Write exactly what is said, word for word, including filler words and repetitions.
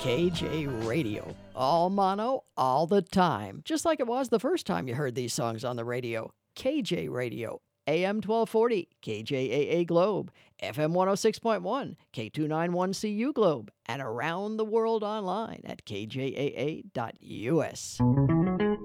K J Radio. All mono, all the time. Just like it was the first time you heard these songs on the radio. K J Radio. A M twelve forty, K J A A Globe. F M one oh six point one, K two ninety-one C U Globe. And around the world online at K J A A dot U S.